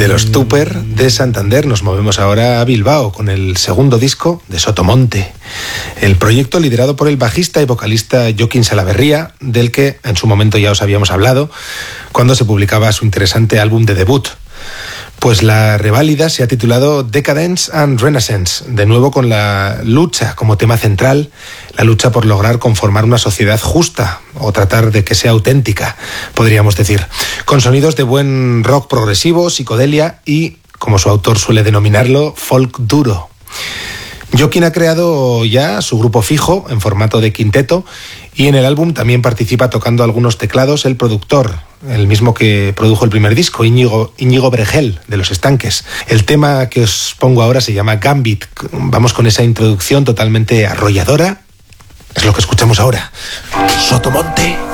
De los Tupper de Santander nos movemos ahora a Bilbao con el segundo disco de Sotomonte. El proyecto liderado por el bajista y vocalista Jokin Salaverría, del que en su momento ya os habíamos hablado cuando se publicaba su interesante álbum de debut. Pues la reválida se ha titulado Decadence and Renaissance, de nuevo con la lucha como tema central, la lucha por lograr conformar una sociedad justa, o tratar de que sea auténtica, podríamos decir, con sonidos de buen rock progresivo, psicodelia y, como su autor suele denominarlo, folk duro. Jokin ha creado ya su grupo fijo en formato de quinteto y en el álbum también participa tocando algunos teclados el productor, el mismo que produjo el primer disco, Íñigo Bregel, de Los Estanques. El tema que os pongo ahora se llama Gambit. Vamos con esa introducción totalmente arrolladora. Es lo que escuchamos ahora. Sotomonte.